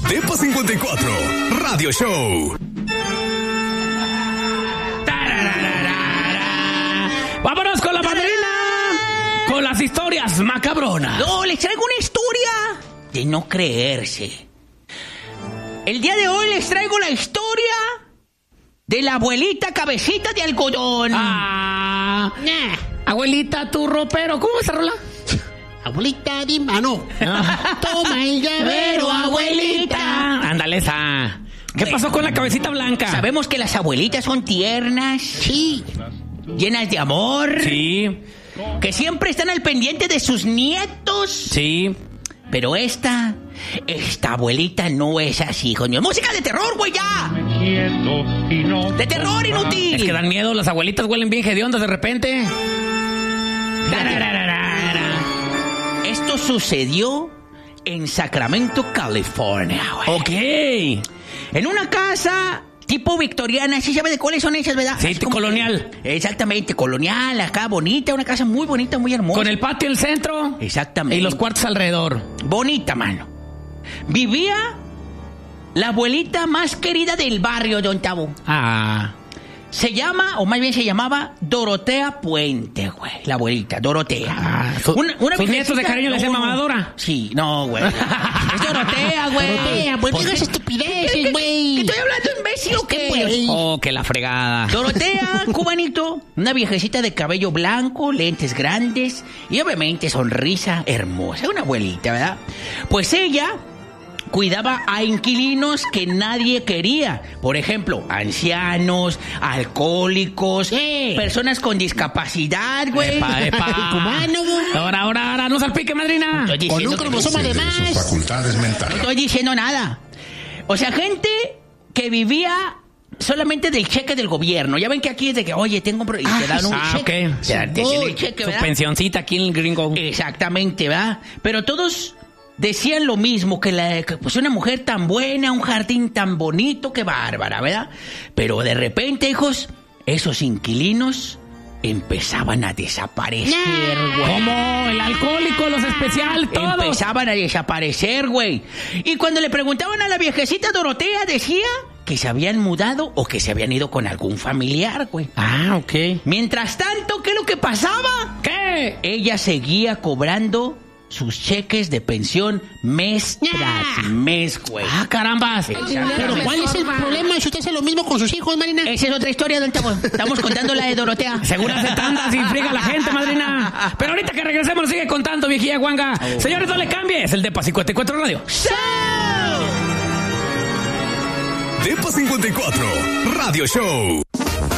Depa 54, Radio Show. ¡Vámonos con la madrina! Con las historias macabronas. No, les traigo una historia de no creerse. El día de hoy les traigo la historia de la abuelita cabecita de algodón. Abuelita, tu ropero. ¿Cómo esa rola? Abuelita, di mano. Toma el llavero, abuelita. Ándale esa. ¿Qué pasó con la cabecita blanca? Sabemos que las abuelitas son tiernas. Sí. Llenas de amor. Sí. Que siempre están al pendiente de sus nietos. Sí. Pero esta abuelita no es así, hijo mío. ¡Música de terror, güey, ya! ¡De terror inútil! Es que dan miedo, las abuelitas huelen bien hediondas de repente. Esto sucedió en Sacramento, California, güey. Ok. En una casa tipo victoriana, ¿sí sabe de cuáles son esas, verdad? Sí, colonial. Exactamente, colonial, acá, bonita, una casa muy bonita, muy hermosa. Con el patio en el centro. Exactamente. Y los cuartos alrededor. Bonita, mano. Vivía la abuelita más querida del barrio, don Tabo. Se llama, o más bien se llamaba, Dorotea Puente, güey. La abuelita, Dorotea. ¿Sus nietos de cariño le decían mamadora? Sí, no, güey. Es Dorotea, güey. Dorotea, ¿por qué hagas estupideces, güey? ¿Que estoy hablando imbécil o qué, pues? Oh, que la fregada. Dorotea, cubanito, una viejecita de cabello blanco, lentes grandes y obviamente sonrisa hermosa. Una abuelita, ¿verdad? Pues ella cuidaba a inquilinos que nadie quería. Por ejemplo, ancianos, alcohólicos, personas con discapacidad, güey. Ahora, no salpique, madrina. Con un cromosoma de más. Sus facultades mentales. No estoy diciendo nada. O sea, gente que vivía solamente del cheque del gobierno. Ya ven que aquí es de que, oye, tengo un... Y te dan un cheque. Ok. Te dan el cheque, ¿verdad? Su pensioncita aquí en el gringo. Exactamente, ¿verdad? Pero todos decían lo mismo, que pues una mujer tan buena, un jardín tan bonito, qué bárbara, ¿verdad? Pero de repente, hijos, esos inquilinos empezaban a desaparecer, güey. ¿Cómo? El alcohólico, los especiales, todos. Empezaban a desaparecer, güey. Y cuando le preguntaban a la viejecita Dorotea, decía que se habían mudado o que se habían ido con algún familiar, güey. Ok. Mientras tanto, ¿qué es lo que pasaba? ¿Qué? Ella seguía cobrando sus cheques de pensión mes tras mes, güey. Carambas. Pero ¿cuál es el problema si usted hace lo mismo con sus hijos, Marina? Esa es otra historia, don Tabo. Estamos contando la de Dorotea. Seguro hace tandas y friega la gente, madrina. Pero ahorita que regresemos nos sigue contando, viejilla guanga. Señores, no le cambies. El Depa 54 Radio. Depa 54, Radio Show.